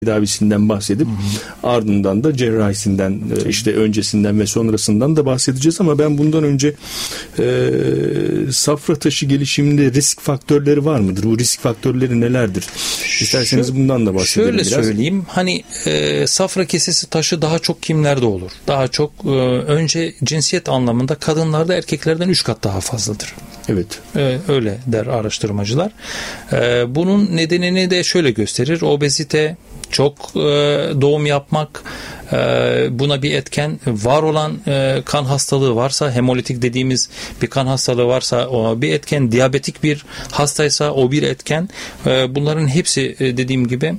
tedavisinden bahsedip ardından da cerrahisinden, işte öncesinden ve sonrasından da bahsedeceğiz ama ben bundan önce safra taşı gelişiminde risk faktörleri var mıdır? Bu risk faktörleri nelerdir? İsterseniz bundan da bahsedelim biraz. Şöyle söyleyeyim. Safra kesesi taşı daha çok kimlerde olur? Daha çok önce cinsiyet anlamında kadınlarda erkeklerden 3 kat daha fazladır. Evet. Öyle der araştırmacılar. Bunun nedenini de şöyle gösterir. Obezite, çok doğum yapmak, buna bir etken, var olan kan hastalığı varsa, hemolitik dediğimiz bir kan hastalığı varsa o bir etken, diyabetik bir hastaysa o bir etken. Bunların hepsi dediğim gibi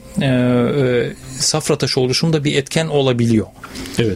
safra taşı oluşumunda bir etken olabiliyor. Evet.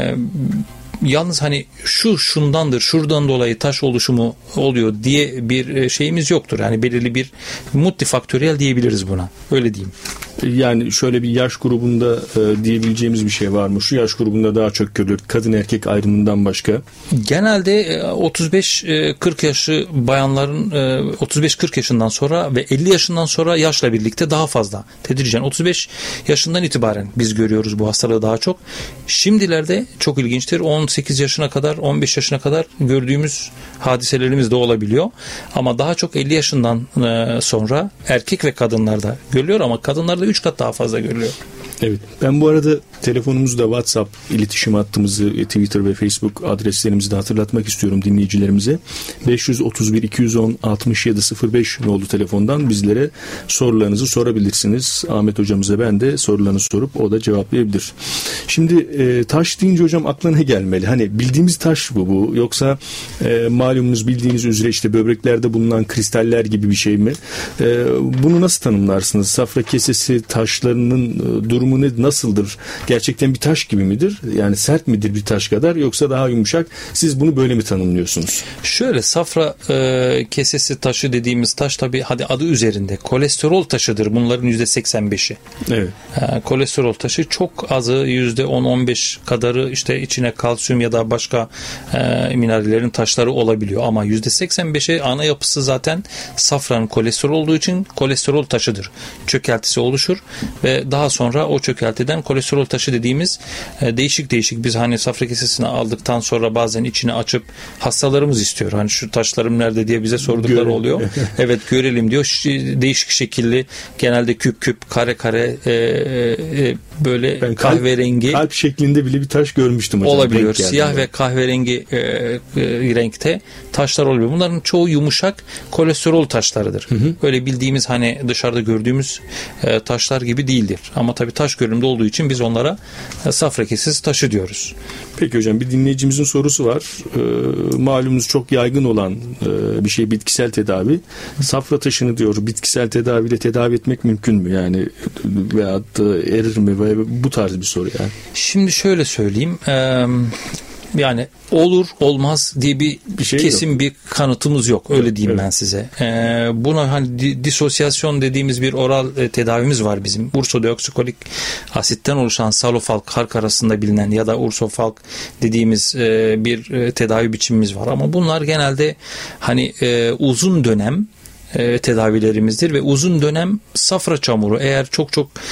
Yalnız şundandır, şuradan dolayı taş oluşumu oluyor diye bir şeyimiz yoktur. Yani belirli bir multifaktöriyel diyebiliriz buna. Öyle diyeyim. Yani şöyle bir yaş grubunda diyebileceğimiz bir şey var mı? Şu yaş grubunda daha çok görülür. Kadın erkek ayrımından başka. Genelde 35-40 yaşı bayanların 35-40 yaşından sonra ve 50 yaşından sonra yaşla birlikte daha fazla tedricen 35 yaşından itibaren biz görüyoruz bu hastalığı daha çok. Şimdilerde çok ilginçtir. 18 yaşına kadar, 15 yaşına kadar gördüğümüz hadiselerimiz de olabiliyor. Ama daha çok 50 yaşından sonra erkek ve kadınlarda görülüyor ama kadınlarda 3 kat daha fazla görülüyor. Evet. Ben bu arada telefonumuzda WhatsApp iletişim hattımızı, Twitter ve Facebook adreslerimizi de hatırlatmak istiyorum dinleyicilerimize. 531 210 67 05 nolu telefondan bizlere sorularınızı sorabilirsiniz. Ahmet hocamıza ben de sorularını sorup o da cevaplayabilir. Şimdi taş deyince hocam aklına ne gelmeli? Hani bildiğimiz taş bu yoksa malumunuz bildiğiniz üzere işte böbreklerde bulunan kristaller gibi bir şey mi? Bunu nasıl tanımlarsınız? Safra kesesi taşlarının durumu nasıldır? Gerçekten bir taş gibi midir? Yani sert midir bir taş kadar yoksa daha yumuşak? Siz bunu böyle mi tanımlıyorsunuz? Şöyle safra kesesi taşı dediğimiz taş tabii adı üzerinde kolesterol taşıdır. Bunların %85'i. Evet. Kolesterol taşı çok azı %10-15 kadarı işte içine kalsiyum ya da başka minerallerin taşları olabiliyor ama %85'i ana yapısı zaten safranın kolesterol olduğu için kolesterol taşıdır. Çökeltisi oluşur ve daha sonra o çökeltiden kolesterol taşı dediğimiz değişik biz safra kesesini aldıktan sonra bazen içini açıp hastalarımız istiyor. Şu taşlarım nerede diye bize sordukları oluyor. Evet görelim diyor. Değişik şekilli genelde küp kare böyle ben kahverengi. Kalp şeklinde bile bir taş görmüştüm hocam. Olabiliyor. Siyah ve kahverengi renkte taşlar oluyor. Bunların çoğu yumuşak kolesterol taşlarıdır. Öyle bildiğimiz dışarıda gördüğümüz taşlar gibi değildir. Ama tabii taş görünümde olduğu için biz onlara safra kesesi taşı diyoruz. Peki hocam bir dinleyicimizin sorusu var. Malumunuz çok yaygın olan bir şey bitkisel tedavi. Safra taşını diyor bitkisel tedaviyle tedavi etmek mümkün mü? Yani veyahut da erir mi? Bu tarz bir soru yani. Şimdi şöyle söyleyeyim. Yani olur olmaz diye bir şey kesin yok. Bir kanıtımız yok. Öyle diyeyim ben size. Buna disosyasyon dediğimiz bir oral tedavimiz var bizim. Ursodeoksikolik asitten oluşan salofalk hark arasında bilinen ya da ursofalk dediğimiz bir tedavi biçimimiz var. Ama bunlar genelde uzun dönem tedavilerimizdir ve uzun dönem safra çamuru eğer çok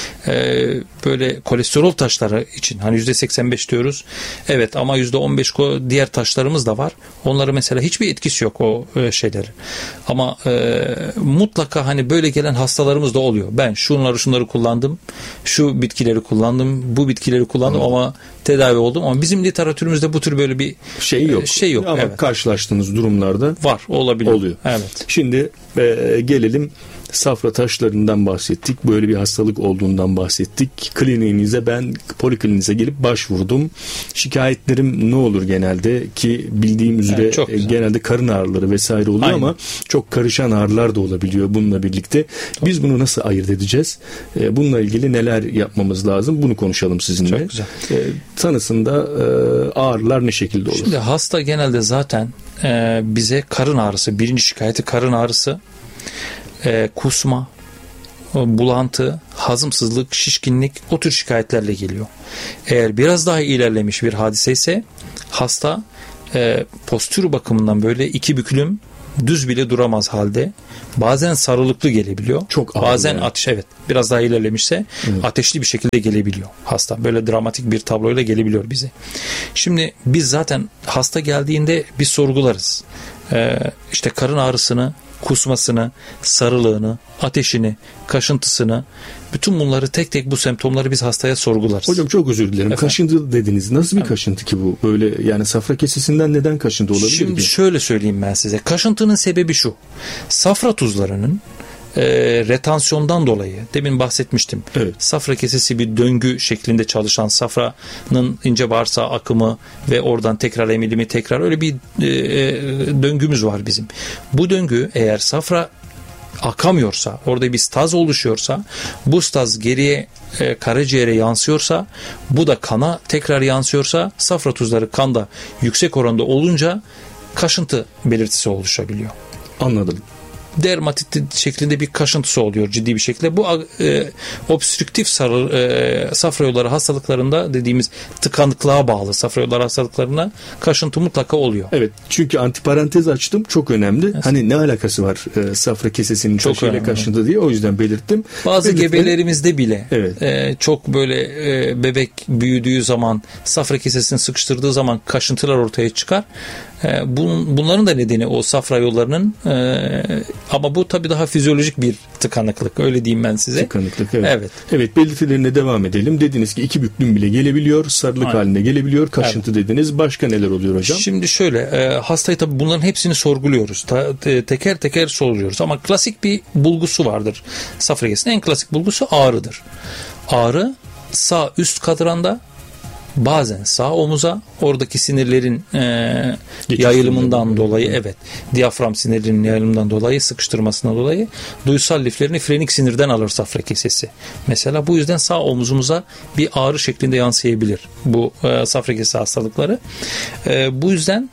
böyle kolesterol taşları için %85 diyoruz. Evet ama %15 diğer taşlarımız da var. Onları mesela hiçbir etkisi yok o şeyleri. Ama mutlaka böyle gelen hastalarımız da oluyor. Ben şunları kullandım. Şu bitkileri kullandım. Bu bitkileri kullandım ama tedavi oldum. Ama bizim literatürümüzde bu tür böyle bir şey yok. Ama evet. Karşılaştığınız durumlarda var, olabiliyor. Oluyor. Evet. Şimdi gelelim safra taşlarından bahsettik. Böyle bir hastalık olduğundan bahsettik. Kliniğinize polikliniğinize gelip başvurdum. Şikayetlerim ne olur genelde ki bildiğim üzere genelde karın ağrıları vesaire oluyor. Aynen. Ama çok karışan ağrılar da olabiliyor bununla birlikte. Biz bunu nasıl ayırt edeceğiz? Bununla ilgili neler yapmamız lazım? Bunu konuşalım sizinle. Çok güzel. Tanısında ağrılar ne şekilde olur? Şimdi hasta genelde zaten bize karın ağrısı, birinci şikayeti karın ağrısı, kusma, bulantı, hazımsızlık, şişkinlik o tür şikayetlerle geliyor. Eğer biraz daha ilerlemiş bir hadise ise hasta postür bakımından böyle iki büklüm düz bile duramaz halde. Bazen sarılıklı gelebiliyor. Çok ağır bazen yani. ateş, evet, biraz daha ilerlemişse ateşli bir şekilde gelebiliyor hasta. Böyle dramatik bir tabloyla gelebiliyor bize. Şimdi biz zaten hasta geldiğinde biz sorgularız. İşte karın ağrısını, kusmasını, sarılığını, ateşini, kaşıntısını, bütün bunları tek tek bu semptomları biz hastaya sorgularız. Hocam çok özür dilerim. Efendim? Kaşıntı dediniz. Nasıl bir kaşıntı ki bu? Böyle yani safra kesesinden neden kaşıntı olabilir Şimdi ki? şöyle söyleyeyim ben size. Kaşıntının sebebi şu. Safra tuzlarının retansiyondan dolayı, demin bahsetmiştim. Evet. Safra kesesi bir döngü şeklinde çalışan, safranın ince bağırsağa akımı ve oradan tekrar emilimi, tekrar öyle bir döngümüz var bizim. Bu döngü eğer safra akamıyorsa, orada bir staz oluşuyorsa, bu staz geriye karaciğere yansıyorsa, bu da kana tekrar yansıyorsa, safra tuzları kanda yüksek oranda olunca kaşıntı belirtisi oluşabiliyor. Anladım. Dermatit şeklinde bir kaşıntısı oluyor ciddi bir şekilde. Bu obstrüktif safra yolları hastalıklarında dediğimiz tıkanıklığa bağlı safra yolları hastalıklarına kaşıntı mutlaka oluyor. Evet, çünkü antiparantez açtım, çok önemli. Evet. Hani ne alakası var safra kesesinin taşıyla kaşıntı diye, o yüzden belirttim. Bazı gebelerimizde bile evet. Çok böyle bebek büyüdüğü zaman, safra kesesini sıkıştırdığı zaman kaşıntılar ortaya çıkar. Bunların da nedeni o safra yollarının, ama bu tabii daha fizyolojik bir tıkanıklık, öyle diyeyim ben size. Tıkanıklık, evet. Evet, belirtilerine devam edelim. Dediniz ki 2 büklüm bile gelebiliyor, sarılık haline gelebiliyor, kaşıntı dediniz. Başka neler oluyor hocam? Şimdi şöyle, hastayı tabii bunların hepsini sorguluyoruz. Teker teker soruyoruz ama klasik bir bulgusu vardır safra kesesinin. En klasik bulgusu ağrıdır. Ağrı sağ üst kadranda, bazen sağ omuza, oradaki sinirlerin yayılımından dolayı, diyafram sinirlerinin yayılımından dolayı, sıkıştırmasından dolayı duysal liflerini frenik sinirden alır safra kesesi. Mesela bu yüzden sağ omuzumuza bir ağrı şeklinde yansıyabilir bu safra kesesi hastalıkları. Bu yüzden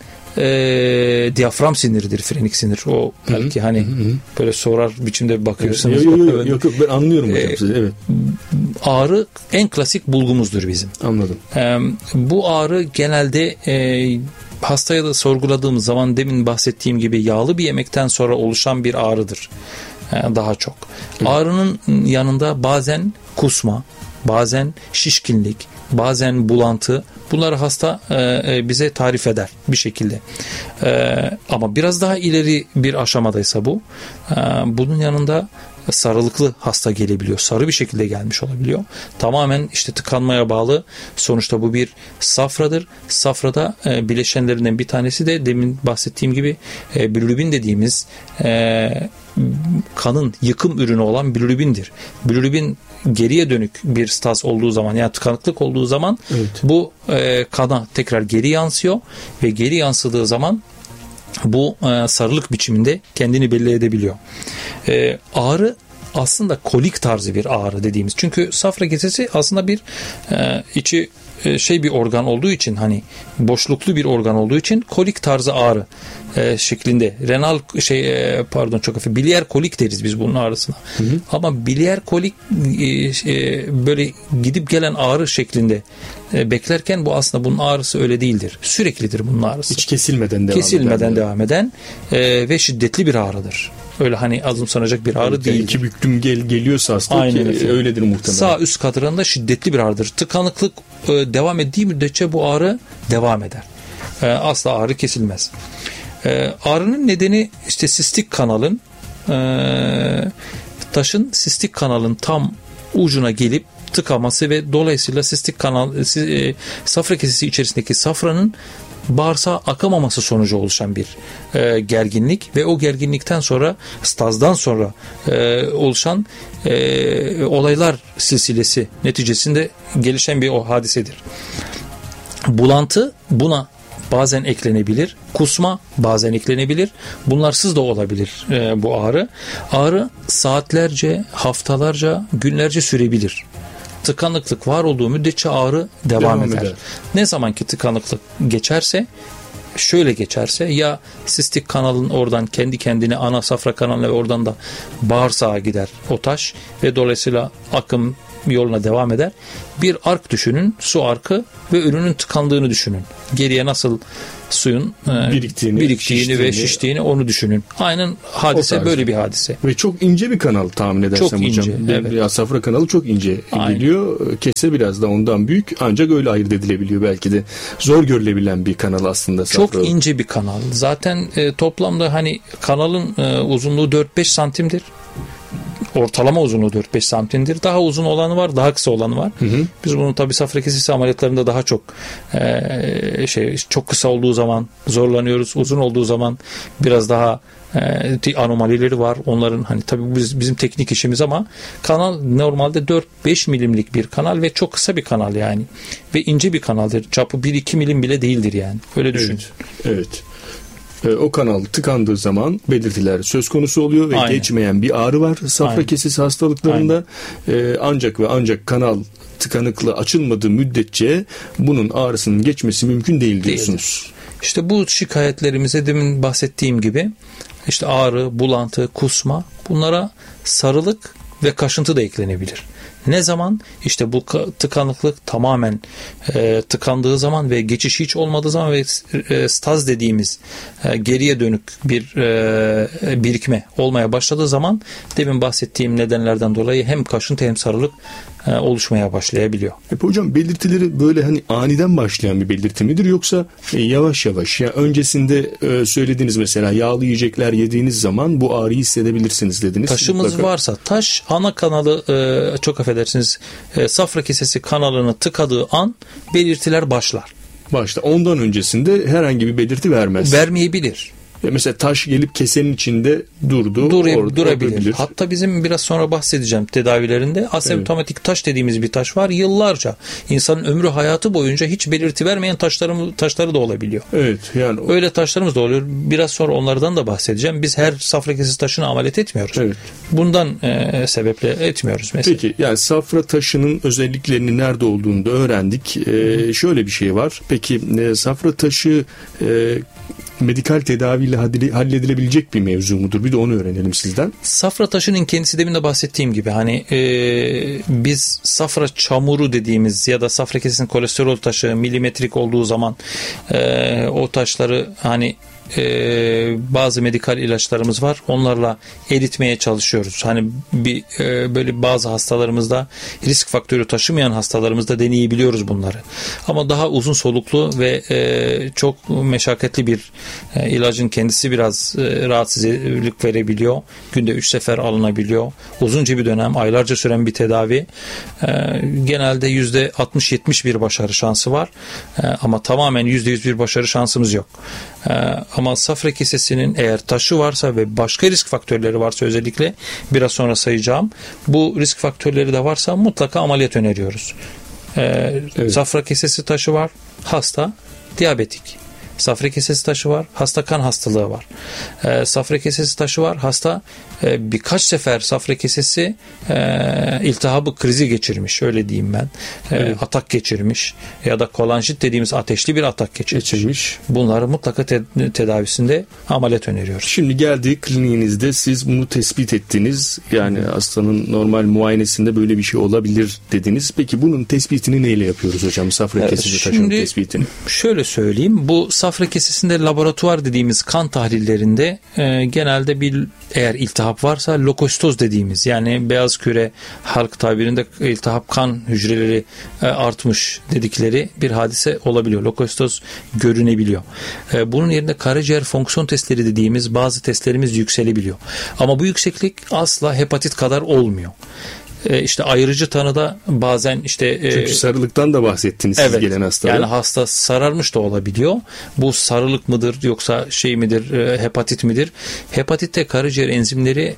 diyafram siniridir frenik sinir. O belki böyle sorar biçimde bakıyorsunuz. Yok ben anlıyorum hocam size. Evet. Ağrı en klasik bulgumuzdur bizim. Anladım. Bu ağrı genelde hastaya da sorguladığımız zaman demin bahsettiğim gibi yağlı bir yemekten sonra oluşan bir ağrıdır. Daha çok. Ağrının yanında bazen kusma, bazen şişkinlik, bazen bulantı, bunları hasta bize tarif eder bir şekilde. Ama biraz daha ileri bir aşamadaysa bu, bunun yanında sarılıklı hasta gelebiliyor. Sarı bir şekilde gelmiş olabiliyor. Tamamen işte tıkanmaya bağlı. Sonuçta bu bir safradır. Safrada bileşenlerinden bir tanesi de demin bahsettiğim gibi bilirubin dediğimiz kanın yıkım ürünü olan bilirubindir. Bilirubin geriye dönük bir staz olduğu zaman, yani tıkanıklık olduğu zaman bu kana tekrar geri yansıyor ve geri yansıdığı zaman bu sarılık biçiminde kendini belli edebiliyor. Ağrı aslında kolik tarzı bir ağrı dediğimiz. Çünkü safra kesesi aslında bir içi bir organ olduğu için, hani boşluklu bir organ olduğu için kolik tarzı ağrı şeklinde. Renal biliyer kolik deriz biz bunun ağrısına. Ama biliyer kolik böyle gidip gelen ağrı şeklinde beklerken, bu aslında bunun ağrısı öyle değildir. Süreklidir bunun ağrısı. Hiç kesilmeden devam eden ve şiddetli bir ağrıdır. Öyle hani azımsanacak bir ağrı değil. 2 büklüm geliyorsa hasta öyledir muhtemelen. Sağ üst kadranında şiddetli bir ağrıdır. Tıkanıklık devam ettiği müddetçe bu ağrı devam eder. Asla ağrı kesilmez. Ağrının nedeni işte sistik kanalın sistik kanalın tam ucuna gelip tıkaması ve dolayısıyla sistik kanal safra kesesi içerisindeki safranın bağırsağa akamaması sonucu oluşan bir gerginlik ve o gerginlikten sonra, stazdan sonra oluşan olaylar silsilesi neticesinde gelişen bir o hadisedir. Bulantı buna bazen eklenebilir. Kusma bazen eklenebilir. Bunlarsız da olabilir bu ağrı. Ağrı saatlerce, haftalarca, günlerce sürebilir. Tıkanıklık var olduğu müddetçe ağrı devam eder. Ne zamanki tıkanıklık geçerse, şöyle geçerse, ya sistik kanalın oradan kendi kendine ana safra kanalına ve oradan da bağırsağa gider o taş ve dolayısıyla akım yoluna devam eder. Bir ark düşünün, su arkı ve önünün tıkandığını düşünün. Geriye nasıl suyun biriktiğini ve şiştiğini onu düşünün. Aynen hadise böyle bir hadise. Ve çok ince bir kanal tahmin edersem çok hocam. Ince, evet. Ya Safra kanalı çok ince geliyor. Kese biraz da ondan büyük ancak öyle ayırt edilebiliyor belki de. Zor görülebilen bir kanal aslında Safra. Çok ince bir kanal. Zaten toplamda hani kanalın uzunluğu 4-5 santimdir. Ortalama uzunluğu 4-5 santimdir. Daha uzun olanı var, daha kısa olanı var. Hı hı. Biz bunu tabii safra kesesi ameliyatlarında daha çok çok kısa olduğu zaman zorlanıyoruz. Uzun olduğu zaman biraz daha anomalileri var. Onların hani tabii bizim teknik işimiz ama kanal normalde 4-5 milimlik bir kanal ve çok kısa bir kanal yani. Ve ince bir kanaldır. Çapı 1-2 milim bile değildir yani. Öyle düşün. Evet. O kanal tıkandığı zaman belirtiler söz konusu oluyor ve geçmeyen bir ağrı var safra kesesi hastalıklarında. Ancak kanal tıkanıklığı açılmadığı müddetçe bunun ağrısının geçmesi mümkün değil diyorsunuz. İşte bu şikayetlerimize demin bahsettiğim gibi işte ağrı, bulantı, kusma, bunlara sarılık ve kaşıntı da eklenebilir. Ne zaman? İşte bu tıkanıklık tamamen tıkandığı zaman ve geçiş hiç olmadığı zaman ve staz dediğimiz geriye dönük bir birikme olmaya başladığı zaman demin bahsettiğim nedenlerden dolayı hem kaşıntı hem sarılık oluşmaya başlayabiliyor. Hocam belirtileri böyle hani aniden başlayan bir belirti midir yoksa yavaş yavaş? Yani öncesinde söylediğiniz mesela yağlı yiyecekler yediğiniz zaman bu ağrıyı hissedebilirsiniz dediniz. Taşımız mutlaka varsa taş ana kanalı çok affedersiniz safra kesesi kanalını tıkadığı an belirtiler başlar. Ondan öncesinde herhangi bir belirti vermez. Vermeyebilir. Mesela taş gelip kesenin içinde durabilir. Hatta bizim biraz sonra bahsedeceğim tedavilerinde asemptomatik taş dediğimiz bir taş var. Yıllarca insanın ömrü hayatı boyunca hiç belirti vermeyen taşları da olabiliyor. Evet, yani öyle taşlarımız da oluyor. Biraz sonra onlardan da bahsedeceğim. Biz her safra kesesi taşını ameliyat etmiyoruz. Evet. Bundan sebeple etmiyoruz mesela. Peki yani safra taşının özelliklerinin nerede olduğunu da öğrendik. Şöyle bir şey var. Peki safra taşı medikal tedaviyle halledilebilecek bir mevzu mudur? Bir de onu öğrenelim sizden. Safra taşının kendisi demin de bahsettiğim gibi hani biz safra çamuru dediğimiz ya da safra kesesinin kolesterol taşı milimetrik olduğu zaman o taşları hani bazı medikal ilaçlarımız var. Onlarla eritmeye çalışıyoruz. Hani böyle bazı hastalarımızda risk faktörü taşımayan hastalarımızda deneyebiliyoruz bunları. Ama daha uzun soluklu ve çok meşakkatli bir ilacın kendisi biraz rahatsızlık verebiliyor. Günde 3 sefer alınabiliyor. Uzunca bir dönem, aylarca süren bir tedavi. Genelde %60-70 bir başarı şansı var. Ama tamamen %100 bir başarı şansımız yok. Ama safra kesesinin eğer taşı varsa ve başka risk faktörleri varsa özellikle biraz sonra sayacağım. Bu risk faktörleri de varsa mutlaka ameliyat öneriyoruz. Evet. Safra kesesi taşı var. Hasta diyabetik. Safra kesesi taşı var. Hasta kan hastalığı var. Safra kesesi taşı var. Hasta birkaç sefer safra kesesi iltihabı krizi geçirmiş. Öyle diyeyim ben. Evet. Atak geçirmiş. Ya da kolanjit dediğimiz ateşli bir atak geçirmiş. Bunları mutlaka tedavisinde ameliyat öneriyoruz. Şimdi geldi kliniğinizde siz bunu tespit ettiniz. Yani hastanın normal muayenesinde böyle bir şey olabilir dediniz. Peki bunun tespitini neyle yapıyoruz hocam? Safra kesesi taşının tespitini. Şöyle söyleyeyim. Bu safra kesesinde laboratuvar dediğimiz kan tahlillerinde genelde eğer iltihap varsa lokositoz dediğimiz yani beyaz küre halk tabirinde iltihap kan hücreleri artmış dedikleri bir hadise olabiliyor. Lokositoz görünebiliyor. Bunun yerine karaciğer fonksiyon testleri dediğimiz bazı testlerimiz yükselebiliyor. Ama bu yükseklik asla hepatit kadar olmuyor. İşte ayırıcı tanıda bazen çünkü sarılıktan da bahsettiniz siz gelen hastalar. Yani hasta sararmış da olabiliyor. Bu sarılık mıdır yoksa hepatit midir? Hepatitte karaciğer enzimleri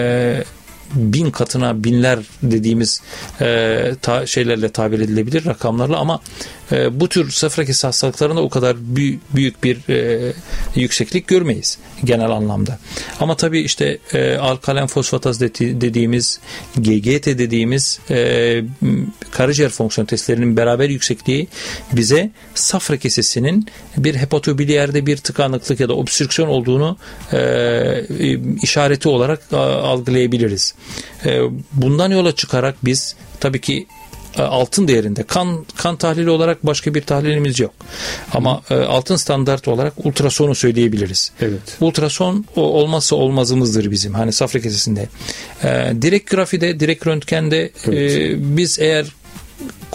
1000 katına binler dediğimiz şeylerle tabir edilebilir rakamlarla ama bu tür safra kesesi hastalıklarında o kadar büyük bir yükseklik görmeyiz genel anlamda. Ama tabii işte alkalen fosfataz dediğimiz, GGT dediğimiz karaciğer fonksiyon testlerinin beraber yüksekliği bize safra kesesinin bir hepatobiliyerde bir tıkanıklık ya da obstrüksiyon olduğunu işareti olarak algılayabiliriz. Bundan yola çıkarak biz tabii ki altın değerinde kan tahlili olarak başka bir tahlilimiz yok. Ama altın standart olarak ultrasonu söyleyebiliriz. Evet. Ultrason olmazsa olmazımızdır bizim. Hani safra kesesinde. Direkt grafide, direkt röntgende biz eğer